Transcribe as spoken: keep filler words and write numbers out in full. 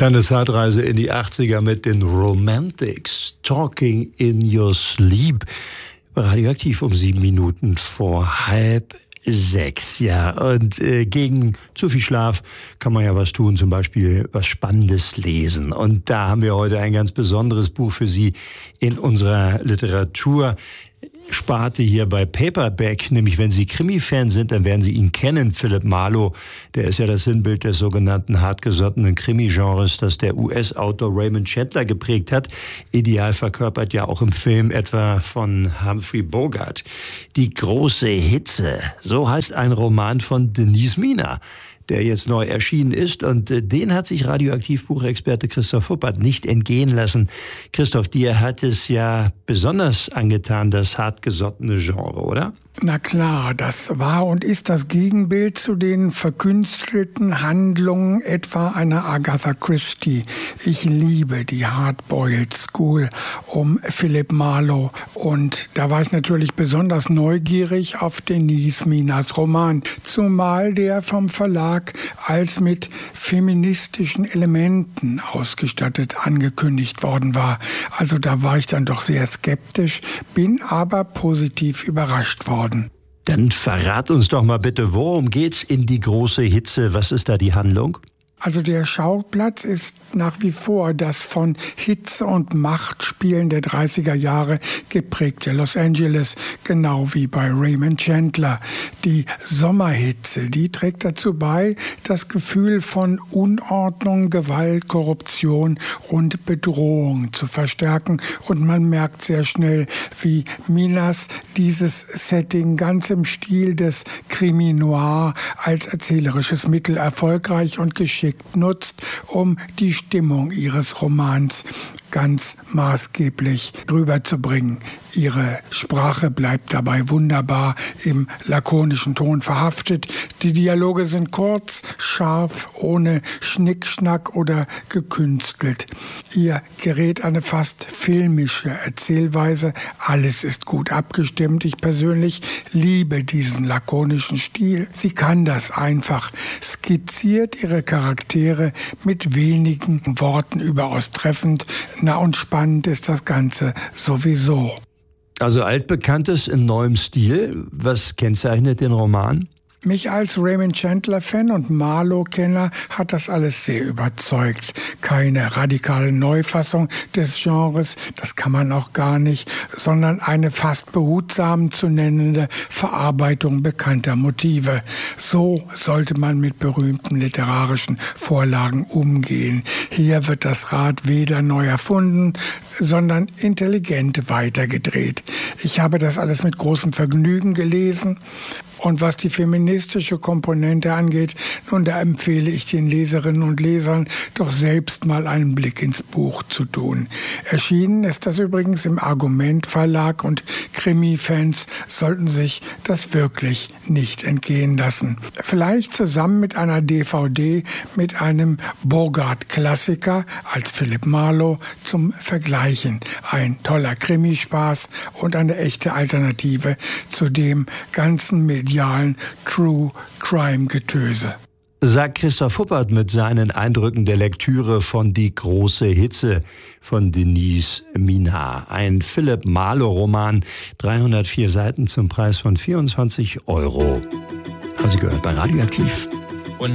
Kleine Zeitreise in die achtziger mit den Romantics. Talking in Your Sleep. Radioaktiv um sieben Minuten vor halb sechs. Ja, und äh, gegen zu viel Schlaf kann man ja was tun, zum Beispiel was Spannendes lesen. Und da haben wir heute ein ganz besonderes Buch für Sie in unserer Literatur. Sparte hier bei Paperback, nämlich wenn Sie Krimi-Fan sind, dann werden Sie ihn kennen, Philip Marlowe. Der ist ja das Sinnbild des sogenannten hartgesottenen Krimi-Genres, das der U S-Autor Raymond Chandler geprägt hat. Ideal verkörpert ja auch im Film etwa von Humphrey Bogart. Die große Hitze, so heißt ein Roman von Denise Mina, der jetzt neu erschienen ist. Und den hat sich Radioaktiv-Buchexperte Christoph Huppert nicht entgehen lassen. Christoph, dir hat es ja besonders angetan, das hartgesottene Genre, oder? Na klar, das war und ist das Gegenbild zu den verkünstelten Handlungen etwa einer Agatha Christie. Ich liebe die Hardboiled School um Philip Marlowe und da war ich natürlich besonders neugierig auf Denise Minas Roman, zumal der vom Verlag als mit feministischen Elementen ausgestattet angekündigt worden war. Also da war ich dann doch sehr skeptisch, bin aber positiv überrascht worden. Dann verrat uns doch mal bitte, worum geht's in die große Hitze? Was ist da die Handlung? Also der Schauplatz ist nach wie vor das von Hitze und Machtspielen der dreißiger Jahre geprägte Los Angeles, genau wie bei Raymond Chandler. Die Sommerhitze, die trägt dazu bei, das Gefühl von Unordnung, Gewalt, Korruption und Bedrohung zu verstärken. Und man merkt sehr schnell, wie Minas dieses Setting ganz im Stil des Krimi Noir als erzählerisches Mittel erfolgreich und geschickt nutzt, um die Stimmung ihres Romans ganz maßgeblich rüberzubringen. Ihre Sprache bleibt dabei wunderbar im lakonischen Ton verhaftet. Die Dialoge sind kurz, scharf, ohne Schnickschnack oder gekünstelt. Ihr gerät eine fast filmische Erzählweise. Alles ist gut abgestimmt. Ich persönlich liebe diesen lakonischen Stil. Sie kann das einfach. Skizziert ihre Charaktere mit wenigen Worten überaus treffend. Na und spannend ist das Ganze sowieso. Also Altbekanntes in neuem Stil. Was kennzeichnet den Roman? Mich als Raymond Chandler-Fan und Marlowe-Kenner hat das alles sehr überzeugt. Keine radikale Neufassung des Genres, das kann man auch gar nicht, sondern eine fast behutsam zu nennende Verarbeitung bekannter Motive. So sollte man mit berühmten literarischen Vorlagen umgehen. Hier wird das Rad weder neu erfunden, sondern intelligent weitergedreht. Ich habe das alles mit großem Vergnügen gelesen. Und was die feministische Komponente angeht, nun, da empfehle ich den Leserinnen und Lesern doch selbst mal einen Blick ins Buch zu tun. Erschienen ist das übrigens im Argument Verlag und Krimi-Fans sollten sich das wirklich nicht entgehen lassen. Vielleicht zusammen mit einer D V D mit einem Bogart-Klassiker als Philip Marlowe zum Vergleichen. Ein toller Krimispaß und eine echte Alternative zu dem ganzen medialen True-Crime-Getöse. Sagt Christoph Huppert mit seinen Eindrücken der Lektüre von Die große Hitze von Denise Mina. Ein Philip Marlowe-Roman, dreihundertvier Seiten zum Preis von vierundzwanzig Euro. Haben Sie gehört bei Radioaktiv?